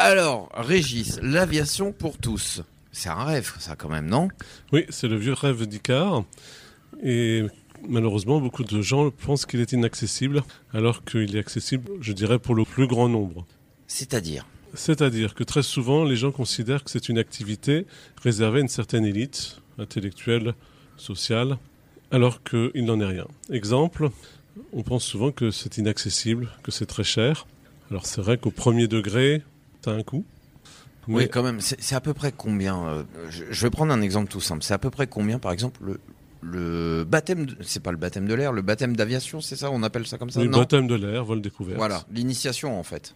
Alors, Régis, l'aviation pour tous. C'est un rêve, ça, quand même, non ? Oui, c'est le vieux rêve d'Icare. Et malheureusement, beaucoup de gens pensent qu'il est inaccessible, alors qu'il est accessible, je dirais, pour le plus grand nombre. C'est-à-dire ? C'est-à-dire que très souvent, les gens considèrent que c'est une activité réservée à une certaine élite, intellectuelle, sociale, alors qu'il n'en est rien. Exemple, on pense souvent que c'est inaccessible, que c'est très cher. Alors c'est vrai qu'au premier degré, ça a un coût. Mais Oui, quand même. C'est à peu près combien je vais prendre un exemple tout simple. C'est à peu près combien, par exemple, le baptême... C'est pas le baptême de l'air, le baptême d'aviation, c'est ça ? On appelle ça comme ça ? le Non ? baptême de l'air, vol découverte. Voilà, l'initiation, en fait.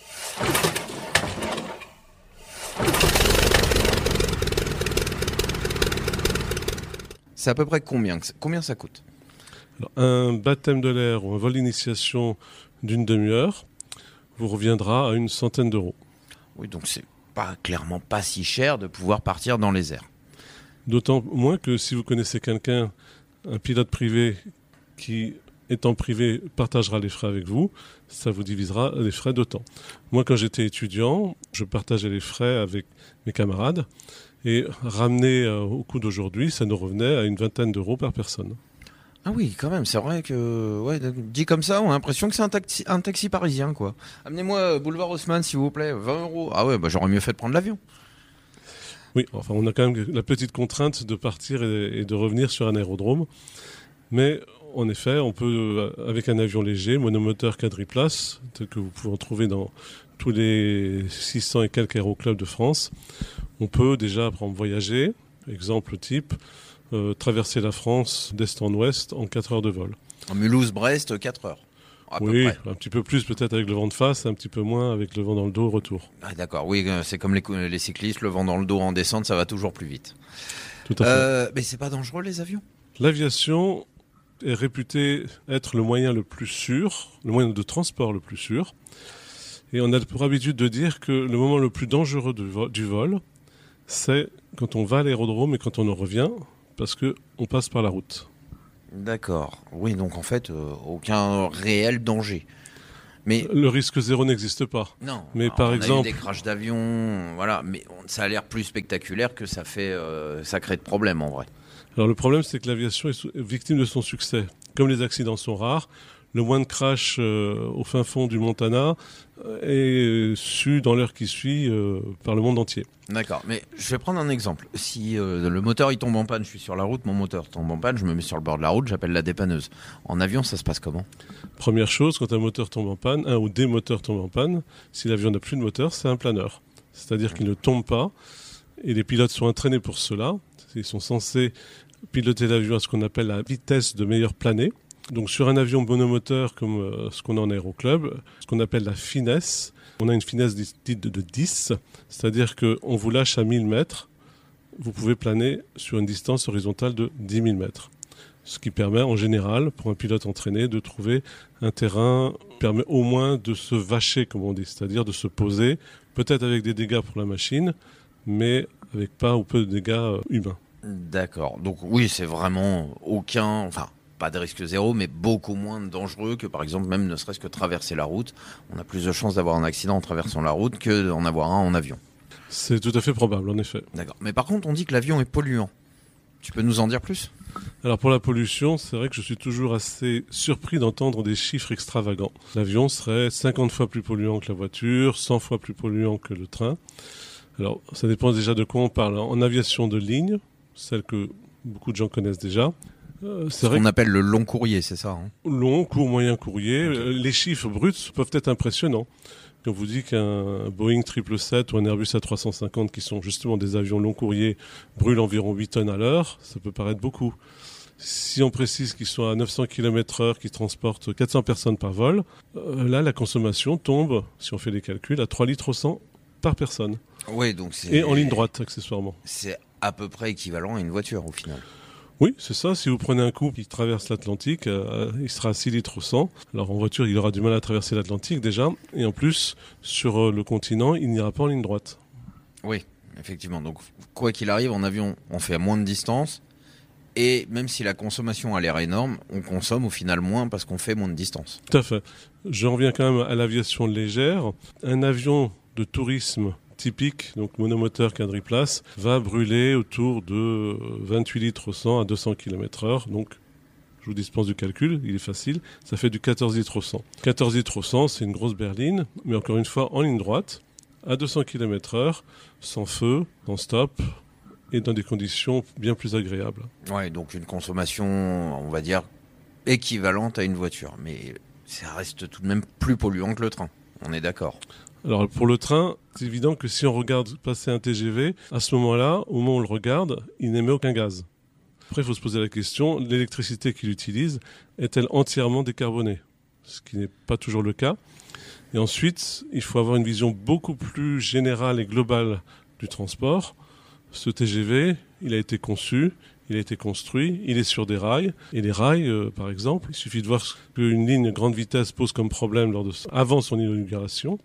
C'est à peu près combien ça coûte ? Alors, un baptême de l'air ou un vol d'initiation d'une demi-heure vous reviendra à une centaine d'euros. Oui, donc c'est clairement pas si cher de pouvoir partir dans les airs. D'autant moins que si vous connaissez quelqu'un, un pilote privé qui, étant privé, partagera les frais avec vous, ça vous divisera les frais d'autant. Moi, quand j'étais étudiant, je partageais les frais avec mes camarades et ramené au coût d'aujourd'hui, ça nous revenait à une vingtaine d'euros par personne. Ah oui, quand même, c'est vrai que, ouais, dit comme ça, on a l'impression que c'est un taxi parisien, quoi. Amenez-moi boulevard Haussmann, s'il vous plaît, 20 euros. Ah ouais, j'aurais mieux fait de prendre l'avion. Oui, enfin, on a quand même la petite contrainte de partir et de revenir sur un aérodrome. Mais en effet, on peut, avec un avion léger, monomoteur quadriplace, tel que vous pouvez en trouver dans tous les 600 et quelques aéroclubs de France, on peut déjà voyager, exemple type, traverser la France d'est en ouest en 4 heures de vol. En Mulhouse-Brest, 4 heures. À peu Oui, près. un petit peu plus peut-être avec le vent de face, un petit peu moins avec le vent dans le dos au retour. Ah, d'accord, oui, c'est comme les cyclistes, le vent dans le dos en descente, ça va toujours plus vite. Tout à fait. Mais c'est pas dangereux, les avions ? L'aviation est réputée être le moyen le plus sûr, le moyen de transport le plus sûr. Et on a pour habitude de dire que le moment le plus dangereux du vol, c'est quand on va à l'aérodrome et quand on en revient, parce qu'on passe par la route. D'accord. Oui, donc en fait, aucun réel danger. Mais Le risque zéro n'existe pas. non. Mais Alors, par on exemple, a eu des crashs d'avion, voilà. Mais ça a l'air plus spectaculaire que ça crée de problèmes en vrai. alors le problème c'est que l'aviation est victime de son succès. Comme les accidents sont rares, le moindre crash au fin fond du Montana est su dans l'heure qui suit par le monde entier. D'accord. Mais je vais prendre un exemple. Si le moteur il tombe en panne, je suis sur la route, mon moteur tombe en panne, je me mets sur le bord de la route, j'appelle la dépanneuse. En avion, ça se passe comment ? Première chose, quand un moteur tombe en panne, un ou des moteurs tombent en panne, si l'avion n'a plus de moteur, c'est un planeur. C'est-à-dire qu'il ne tombe pas, et les pilotes sont entraînés pour cela. Ils sont censés piloter l'avion à ce qu'on appelle la vitesse de meilleur plané. Donc sur un avion monomoteur comme ce qu'on a en aéroclub, ce qu'on appelle la finesse, on a une finesse dite de 10, c'est-à-dire qu'on vous lâche à 1000 mètres, vous pouvez planer sur une distance horizontale de 10 000 mètres. Ce qui permet en général, pour un pilote entraîné, de trouver un terrain, permet au moins de se vacher, comme on dit, c'est-à-dire de se poser, peut-être avec des dégâts pour la machine, mais avec pas ou peu de dégâts humains. D'accord. Donc oui, c'est vraiment pas de risque zéro, mais beaucoup moins dangereux que, par exemple, même ne serait-ce que traverser la route. On a plus de chances d'avoir un accident en traversant la route que d'en avoir un en avion. C'est tout à fait probable, en effet. D'accord. Mais par contre, on dit que l'avion est polluant. Tu peux nous en dire plus ? Alors pour la pollution, c'est vrai que je suis toujours assez surpris d'entendre des chiffres extravagants. L'avion serait 50 fois plus polluant que la voiture, 100 fois plus polluant que le train. Alors ça dépend déjà de quoi on parle. En aviation de ligne, celle que beaucoup de gens connaissent déjà, C'est ce qu'on appelle le long courrier, c'est ça long, court, moyen courrier, Okay. Les chiffres bruts peuvent être impressionnants. Quand on vous dit qu'un Boeing 777 ou un Airbus A350, qui sont justement des avions long courrier, brûlent environ 8 tonnes à l'heure, ça peut paraître beaucoup. Si on précise qu'ils sont à 900 km/h, qu'ils transportent 400 personnes par vol, là, la consommation tombe, si on fait les calculs, à 3 litres au 100 par personne. Oui, donc c'est... Et en ligne droite, accessoirement. C'est à peu près équivalent à une voiture, au final. Oui, c'est ça. Si vous prenez un couple qui traverse l'Atlantique, il sera à 6 litres au 100. Alors en voiture, il aura du mal à traverser l'Atlantique déjà. Et en plus, sur le continent, il n'ira pas en ligne droite. Oui, effectivement. Donc, quoi qu'il arrive, en avion, on fait à moins de distance. Et même si la consommation a l'air énorme, on consomme au final moins parce qu'on fait moins de distance. Tout à fait. Je reviens quand même à l'aviation légère. Un avion de tourisme typique, donc monomoteur quadriplace, va brûler autour de 28 litres au 100 à 200 km/h. Donc, je vous dispense du calcul, il est facile, ça fait du 14 litres au 100. 14 litres au 100, c'est une grosse berline, mais encore une fois en ligne droite, à 200 km/h, sans feu, sans stop, et dans des conditions bien plus agréables. Ouais, donc une consommation, on va dire, équivalente à une voiture. Mais ça reste tout de même plus polluant que le train. On est d'accord. Alors pour le train, c'est évident que si on regarde passer un TGV, à ce moment-là, au moment où on le regarde, il n'émet aucun gaz. Après, il faut se poser la question, l'électricité qu'il utilise est-elle entièrement décarbonée ? Ce qui n'est pas toujours le cas. Et ensuite, il faut avoir une vision beaucoup plus générale et globale du transport. Ce TGV, il a été conçu, il a été construit, il est sur des rails. Et les rails, par exemple, il suffit de voir ce qu'une ligne grande vitesse pose comme problème avant son inauguration.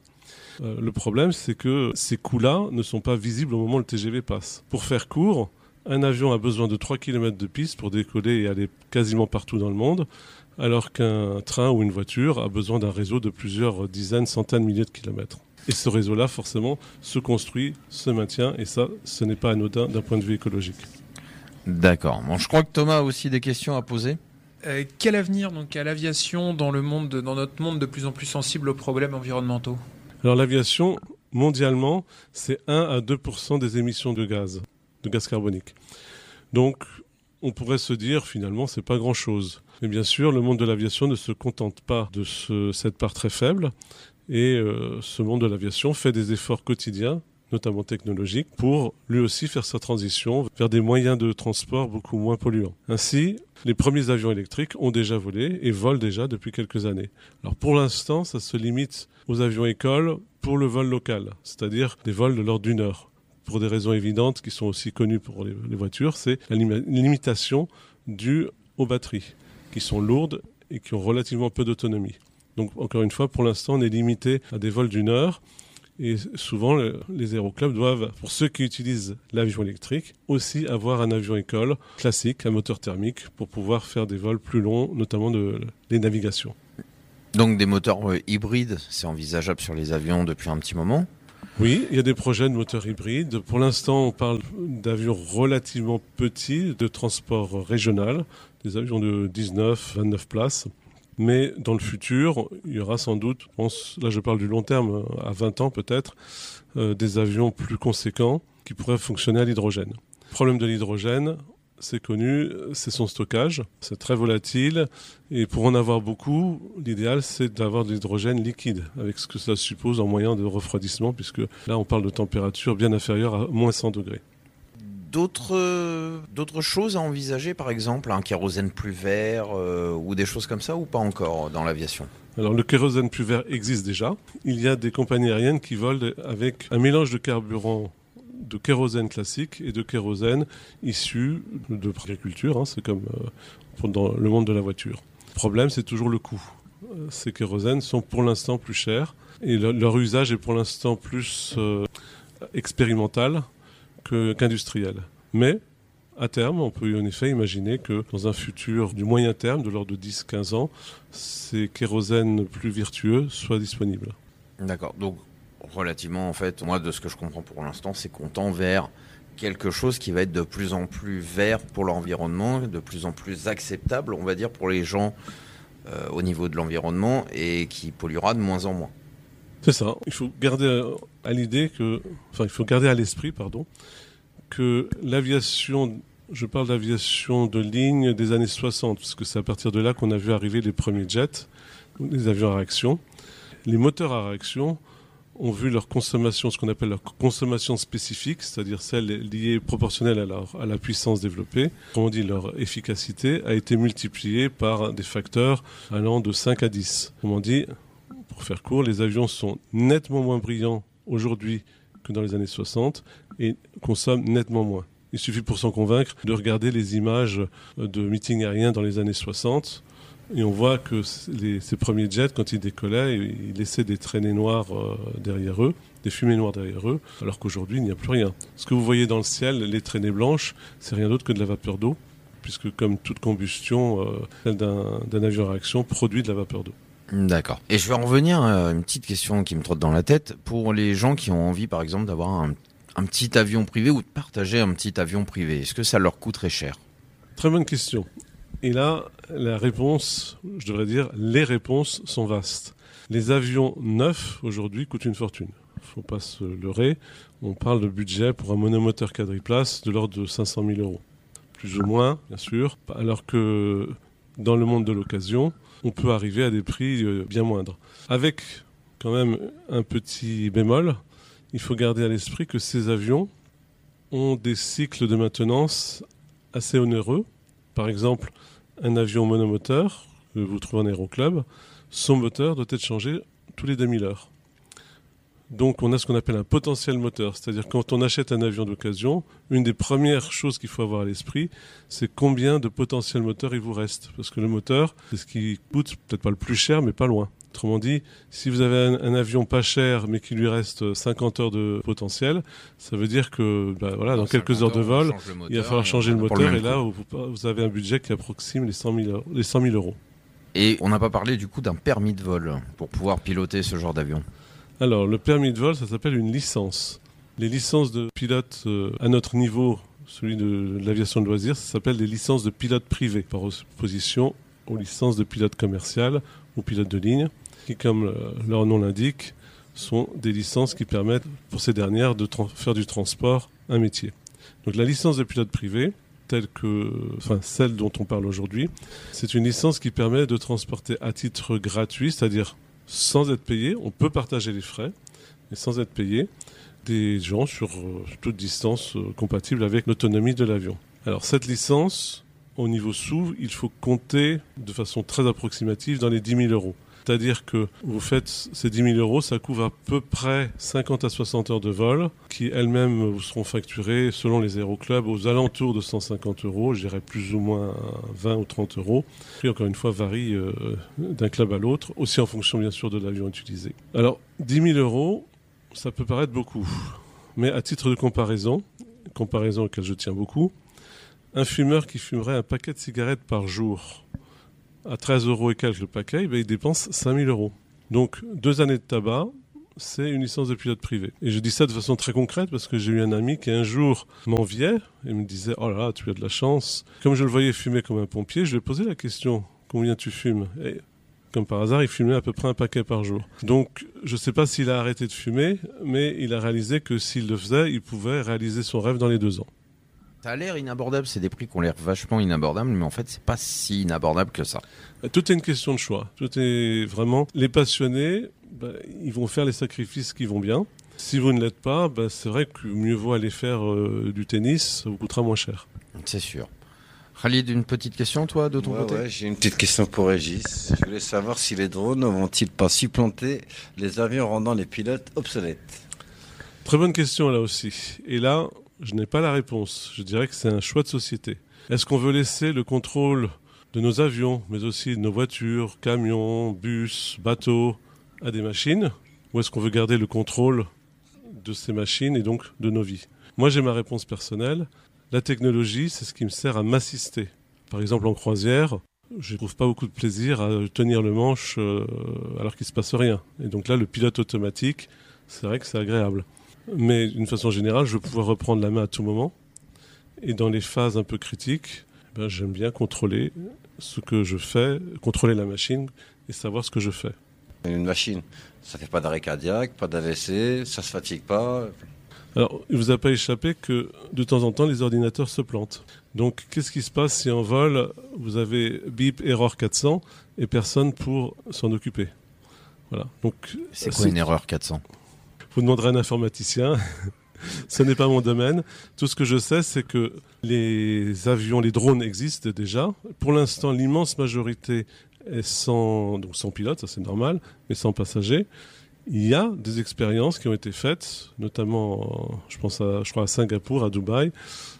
Le problème, c'est que ces coûts-là ne sont pas visibles au moment où le TGV passe. Pour faire court, un avion a besoin de 3 km de piste pour décoller et aller quasiment partout dans le monde, alors qu'un train ou une voiture a besoin d'un réseau de plusieurs dizaines, centaines, milliers de kilomètres. Et ce réseau-là, forcément, se construit, se maintient, et ça, ce n'est pas anodin d'un point de vue écologique. D'accord. Bon, je crois que Thomas a aussi des questions à poser. Quel avenir donc à l'aviation dans notre monde de plus en plus sensible aux problèmes environnementaux ? Alors l'aviation, mondialement, c'est 1 à 2% des émissions de gaz carbonique. Donc, on pourrait se dire, finalement, c'est pas grand-chose. Mais bien sûr, le monde de l'aviation ne se contente pas de cette part très faible. Et ce monde de l'aviation fait des efforts quotidiens, notamment technologiques, pour lui aussi faire sa transition vers des moyens de transport beaucoup moins polluants. Ainsi, les premiers avions électriques ont déjà volé et volent déjà depuis quelques années. Alors pour l'instant, ça se limite aux avions écoles pour le vol local, c'est-à-dire des vols de l'ordre d'1 heure. Pour des raisons évidentes qui sont aussi connues pour les voitures, c'est la limitation due aux batteries, qui sont lourdes et qui ont relativement peu d'autonomie. Donc, encore une fois, pour l'instant, on est limité à des vols d'1 heure. Et souvent, les aéroclubs doivent, pour ceux qui utilisent l'avion électrique, aussi avoir un avion école classique, à moteur thermique, pour pouvoir faire des vols plus longs, notamment les navigations. Donc, des moteurs hybrides, c'est envisageable sur les avions depuis un petit moment ? Oui, il y a des projets de moteurs hybrides. Pour l'instant, on parle d'avions relativement petits, de transport régional, des avions de 19, 29 places. Mais dans le futur, il y aura sans doute, là je parle du long terme, à 20 ans peut-être, des avions plus conséquents qui pourraient fonctionner à l'hydrogène. Le problème de l'hydrogène, c'est connu, c'est son stockage. C'est très volatile et pour en avoir beaucoup, l'idéal c'est d'avoir de l'hydrogène liquide avec ce que ça suppose en moyen de refroidissement puisque là on parle de température bien inférieure à moins 100 degrés. D'autres choses à envisager, par exemple un kérosène plus vert ou des choses comme ça, ou pas encore dans l'aviation ? Alors le kérosène plus vert existe déjà. Il y a des compagnies aériennes qui volent avec un mélange de carburant de kérosène classique et de kérosène issu de l'agriculture. C'est comme dans le monde de la voiture. Le problème, c'est toujours le coût. Ces kérosènes sont pour l'instant plus chers et leur usage est pour l'instant plus expérimental qu'industriel. Mais, à terme, on peut en effet imaginer que dans un futur du moyen terme, de l'ordre de 10-15 ans, ces kérosènes plus vertueux soient disponibles. D'accord. Donc, relativement, en fait, moi, de ce que je comprends pour l'instant, c'est qu'on tend vers quelque chose qui va être de plus en plus vert pour l'environnement, de plus en plus acceptable, on va dire, pour les gens au niveau de l'environnement et qui polluera de moins en moins. C'est ça. Il faut garder à l'esprit, que l'aviation, je parle d'aviation de ligne des années 60, parce que c'est à partir de là qu'on a vu arriver les premiers jets, les avions à réaction. Les moteurs à réaction ont vu leur consommation, ce qu'on appelle leur consommation spécifique, c'est-à-dire celle liée proportionnelle à la puissance développée. On dit leur efficacité a été multipliée par des facteurs allant de 5 à 10. On dit, pour faire court, les avions sont nettement moins brillants aujourd'hui que dans les années 60 et consomment nettement moins. Il suffit pour s'en convaincre de regarder les images de meetings aériens dans les années 60 et on voit que ces premiers jets, quand ils décollaient, ils laissaient des traînées noires derrière eux, des fumées noires derrière eux, alors qu'aujourd'hui il n'y a plus rien. Ce que vous voyez dans le ciel, les traînées blanches, c'est rien d'autre que de la vapeur d'eau, puisque comme toute combustion, celle d'un avion à réaction produit de la vapeur d'eau. D'accord. Et je vais en revenir à une petite question qui me trotte dans la tête. Pour les gens qui ont envie, par exemple, d'avoir un petit avion privé ou de partager un petit avion privé, est-ce que ça leur coûterait cher? Très bonne question. Et là, la réponse, je devrais dire, les réponses sont vastes. Les avions neufs, aujourd'hui, coûtent une fortune. Il ne faut pas se leurrer. On parle de budget pour un monomoteur quadriplace de l'ordre de 500 000 euros. Plus ou moins, bien sûr. Alors que dans le monde de l'occasion, on peut arriver à des prix bien moindres. Avec quand même un petit bémol, il faut garder à l'esprit que ces avions ont des cycles de maintenance assez onéreux. Par exemple, un avion monomoteur que vous trouvez en aéroclub, son moteur doit être changé tous les 2000 heures. Donc on a ce qu'on appelle un potentiel moteur, c'est-à-dire quand on achète un avion d'occasion, une des premières choses qu'il faut avoir à l'esprit, c'est combien de potentiel moteur il vous reste. Parce que le moteur, c'est ce qui coûte peut-être pas le plus cher, mais pas loin. Autrement dit, si vous avez un avion pas cher, mais qui lui reste 50 heures de potentiel, ça veut dire que dans quelques heures de vol, il va falloir changer le moteur, et là, vous avez un budget qui approxime les 100 000 euros. Et on n'a pas parlé du coup d'un permis de vol pour pouvoir piloter ce genre d'avion. Alors, le permis de vol, ça s'appelle une licence. Les licences de pilote à notre niveau, celui de l'aviation de loisirs, ça s'appelle des licences de pilote privé, par opposition aux licences de pilote commercial ou pilote de ligne, qui, comme leur nom l'indique, sont des licences qui permettent pour ces dernières de faire du transport un métier. Donc la licence de pilote privé, celle dont on parle aujourd'hui, c'est une licence qui permet de transporter à titre gratuit, c'est-à-dire sans être payé, on peut partager les frais, mais sans être payé, des gens sur toute distance compatible avec l'autonomie de l'avion. Alors cette licence, au niveau sous, il faut compter de façon très approximative dans les 10 000 euros. C'est-à-dire que vous faites ces 10 000 euros, ça couvre à peu près 50 à 60 heures de vol, qui elles-mêmes vous seront facturées selon les aéroclubs aux alentours de 150 euros, je dirais plus ou moins 20 ou 30 euros. Puis encore une fois, varie d'un club à l'autre, aussi en fonction bien sûr de l'avion utilisé. Alors 10 000 euros, ça peut paraître beaucoup, mais à titre de comparaison auquel je tiens beaucoup, un fumeur qui fumerait un paquet de cigarettes par jour, à 13 euros et quelques le paquet, il dépense 5 000 euros. Donc 2 années de tabac, c'est une licence de pilote privé. Et je dis ça de façon très concrète parce que j'ai eu un ami qui un jour m'enviait et me disait « Oh là là, tu as de la chance ». Comme je le voyais fumer comme un pompier, je lui ai posé la question « Combien tu fumes ?» Et comme par hasard, il fumait à peu près un paquet par jour. Donc je ne sais pas s'il a arrêté de fumer, mais il a réalisé que s'il le faisait, il pouvait réaliser son rêve dans les 2 ans. Ça a l'air inabordable, c'est des prix qui ont l'air vachement inabordables, mais en fait, c'est pas si inabordable que ça. Tout est une question de choix. Tout est vraiment... Les passionnés, ils vont faire les sacrifices qui vont bien. Si vous ne l'êtes pas, c'est vrai que mieux vaut aller faire du tennis, ça vous coûtera moins cher. C'est sûr. Khalid, une petite question, toi, de ton côté ? Ouais, j'ai une petite question pour Régis. Je voulais savoir si les drones ne vont-ils pas supplanter les avions rendant les pilotes obsolètes ? Très bonne question, là aussi. Et là... je n'ai pas la réponse. Je dirais que c'est un choix de société. Est-ce qu'on veut laisser le contrôle de nos avions, mais aussi de nos voitures, camions, bus, bateaux, à des machines ? Ou est-ce qu'on veut garder le contrôle de ces machines et donc de nos vies ? Moi, j'ai ma réponse personnelle. La technologie, c'est ce qui me sert à m'assister. Par exemple, en croisière, je ne trouve pas beaucoup de plaisir à tenir le manche alors qu'il ne se passe rien. Et donc là, le pilote automatique, c'est vrai que c'est agréable. Mais d'une façon générale, je veux pouvoir reprendre la main à tout moment. Et dans les phases un peu critiques, j'aime bien contrôler ce que je fais, contrôler la machine et savoir ce que je fais. Une machine, ça ne fait pas d'arrêt cardiaque, pas d'AVC, ça ne se fatigue pas. Alors, il ne vous a pas échappé que de temps en temps, les ordinateurs se plantent. Donc, qu'est-ce qui se passe si en vol, vous avez bip, erreur 400 et personne pour s'en occuper ? Voilà. Donc, c'est quoi une erreur 400 ? Vous demanderez à un informaticien. Ce n'est pas mon domaine. Tout ce que je sais, c'est que les avions, les drones existent déjà. Pour l'instant, l'immense majorité est sans pilote, ça c'est normal, mais sans passagers. Il y a des expériences qui ont été faites, notamment, je crois à Singapour, à Dubaï,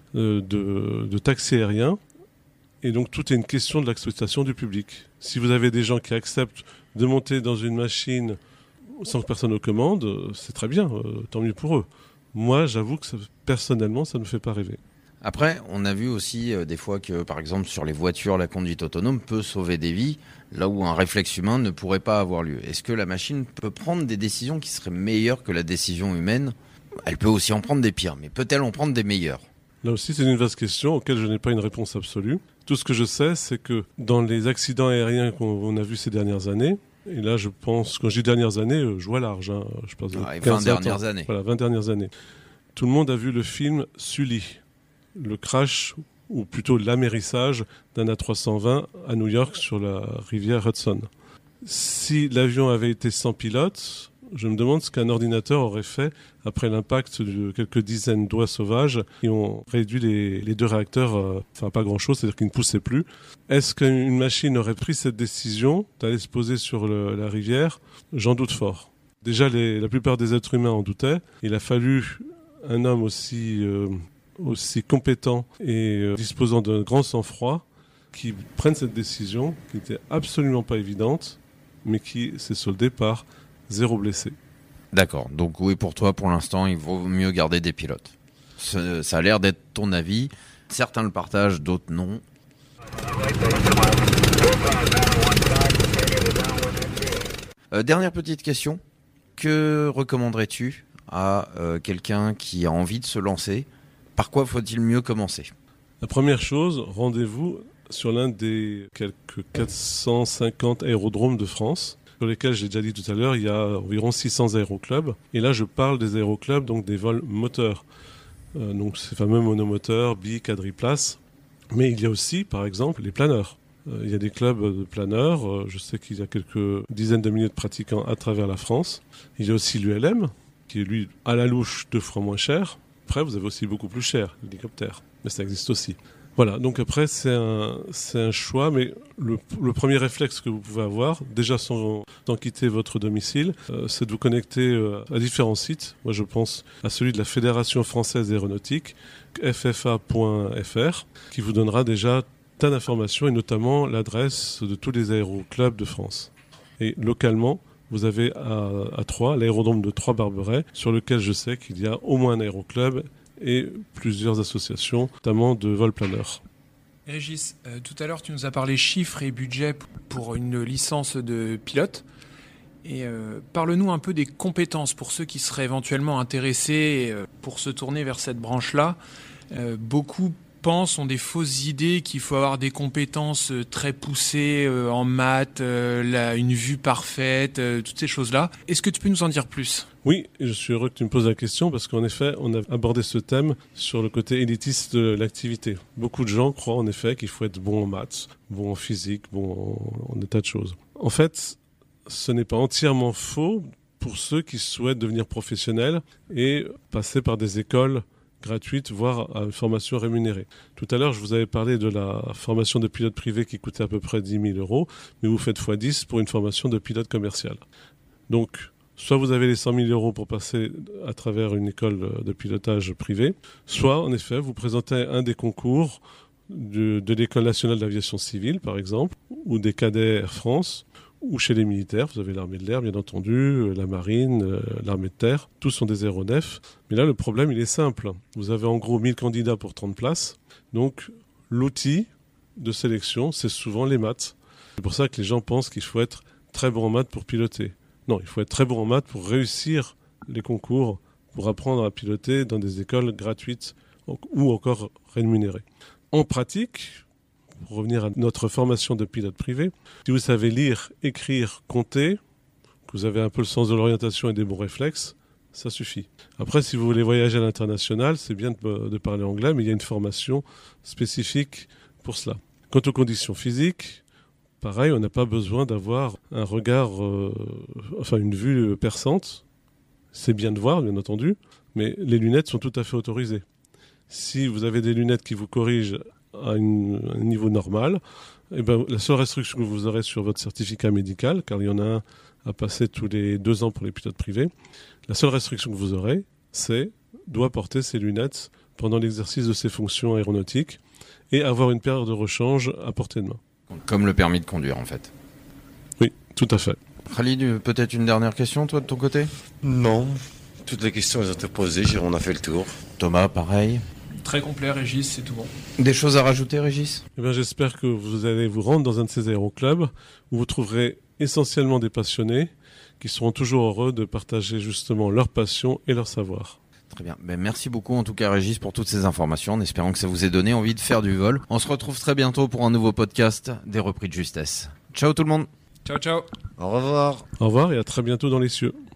de taxis aériens. Et donc, tout est une question de l'acceptation du public. Si vous avez des gens qui acceptent de monter dans une machine sans que personne ne commande, c'est très bien, tant mieux pour eux. Moi, j'avoue que personnellement, ça ne me fait pas rêver. Après, on a vu aussi des fois que, par exemple, sur les voitures, la conduite autonome peut sauver des vies, là où un réflexe humain ne pourrait pas avoir lieu. Est-ce que la machine peut prendre des décisions qui seraient meilleures que la décision humaine ? Elle peut aussi en prendre des pires, mais peut-elle en prendre des meilleures ? Là aussi, c'est une vaste question auquel je n'ai pas une réponse absolue. Tout ce que je sais, c'est que dans les accidents aériens qu'on a vus ces dernières années, et là je pense, quand je dis dernières années, je vois large, je pense de 20 dernières années. Voilà, 20 dernières années. Tout le monde a vu le film Sully, le crash, ou plutôt l'amérissage d'un A320 à New York sur la rivière Hudson. Si l'avion avait été sans pilote, je me demande ce qu'un ordinateur aurait fait après l'impact de quelques dizaines d'oies sauvages qui ont réduit les deux réacteurs, pas grand-chose, c'est-à-dire qu'ils ne poussaient plus. Est-ce qu'une machine aurait pris cette décision d'aller se poser sur la rivière ? J'en doute fort. Déjà, la plupart des êtres humains en doutaient. Il a fallu un homme aussi compétent et disposant d'un grand sang-froid qui prenne cette décision qui n'était absolument pas évidente, mais qui s'est soldée par 0 blessé. D'accord, donc oui, pour toi, pour l'instant, il vaut mieux garder des pilotes. Ça a l'air d'être ton avis. Certains le partagent, d'autres non. Dernière petite question. Que recommanderais-tu à quelqu'un qui a envie de se lancer ? Par quoi faut-il mieux commencer ? La première chose, rendez-vous sur l'un des quelques 450 aérodromes de France, sur lesquels j'ai déjà dit tout à l'heure, il y a environ 600 aéroclubs. Et là, je parle des aéroclubs, donc des vols moteurs. Donc ces fameux monomoteurs, bi, quadriplace. Mais il y a aussi, par exemple, les planeurs. Il y a des clubs de planeurs. Je sais qu'il y a quelques dizaines de milliers de pratiquants à travers la France. Il y a aussi l'ULM, qui est lui à la louche 2 fois moins cher. Après, vous avez aussi beaucoup plus cher, l'hélicoptère. Mais ça existe aussi. Voilà, donc après, c'est un choix, mais le premier réflexe que vous pouvez avoir, déjà sans quitter votre domicile, c'est de vous connecter à différents sites. Moi, je pense à celui de la Fédération française d'aéronautique, ffa.fr, qui vous donnera déjà tas d'informations, et notamment l'adresse de tous les aéroclubs de France. Et localement, vous avez à Troyes, l'aérodrome de Troyes-Barberet, sur lequel je sais qu'il y a au moins un aéroclub et plusieurs associations, notamment de vol planeur. Régis, tout à l'heure tu nous as parlé chiffres et budget pour une licence de pilote. Et parle-nous un peu des compétences pour ceux qui seraient éventuellement intéressés pour se tourner vers cette branche-là. Beaucoup ont des fausses idées qu'il faut avoir des compétences très poussées en maths, une vue parfaite, toutes ces choses-là. Est-ce que tu peux nous en dire plus ? Oui, je suis heureux que tu me poses la question parce qu'en effet, on a abordé ce thème sur le côté élitiste de l'activité. Beaucoup de gens croient en effet qu'il faut être bon en maths, bon en physique, bon en des tas de choses. En fait, ce n'est pas entièrement faux pour ceux qui souhaitent devenir professionnels et passer par des écoles gratuite, voire à une formation rémunérée. Tout à l'heure, je vous avais parlé de la formation de pilote privé qui coûtait à peu près 10 000 €, mais vous faites x10 pour une formation de pilote commercial. Donc, soit vous avez les 100 000 € pour passer à travers une école de pilotage privée, soit, en effet, vous présentez un des concours de l'École nationale d'aviation civile, par exemple, ou des cadets Air France, ou chez les militaires, vous avez l'armée de l'air, bien entendu, la marine, l'armée de terre, tous sont des aéronefs. Mais là, le problème, il est simple. Vous avez en gros 1000 candidats pour 30 places. Donc, l'outil de sélection, c'est souvent les maths. C'est pour ça que les gens pensent qu'il faut être très bon en maths pour piloter. Non, il faut être très bon en maths pour réussir les concours, pour apprendre à piloter dans des écoles gratuites ou encore rémunérées. En pratique, pour revenir à notre formation de pilote privé, si vous savez lire, écrire, compter, que vous avez un peu le sens de l'orientation et des bons réflexes, ça suffit. Après, si vous voulez voyager à l'international, c'est bien de parler anglais, mais il y a une formation spécifique pour cela. Quant aux conditions physiques, pareil, on n'a pas besoin d'avoir un regard, une vue perçante. C'est bien de voir, bien entendu, mais les lunettes sont tout à fait autorisées. Si vous avez des lunettes qui vous corrigent à un niveau normal, la seule restriction que vous aurez sur votre certificat médical, car il y en a un à passer tous les 2 ans pour les pilotes privés, la seule restriction que vous aurez, c'est doit porter ses lunettes pendant l'exercice de ses fonctions aéronautiques et avoir une paire de rechange à portée de main. Comme le permis de conduire, en fait. Oui, tout à fait. Khalid, peut-être une dernière question, toi, de ton côté ? Non. Toutes les questions ont été posées, on a fait le tour. Thomas, pareil. Très complet, Régis, c'est tout bon. Des choses à rajouter, Régis? Eh bien, j'espère que vous allez vous rendre dans un de ces aéroclubs où vous trouverez essentiellement des passionnés qui seront toujours heureux de partager justement leur passion et leur savoir. Très bien. Merci beaucoup en tout cas Régis pour toutes ces informations, en espérant que ça vous ait donné envie de faire du vol. On se retrouve très bientôt pour un nouveau podcast des repris de justesse. Ciao tout le monde. Ciao, ciao. Au revoir. Au revoir et à très bientôt dans les cieux.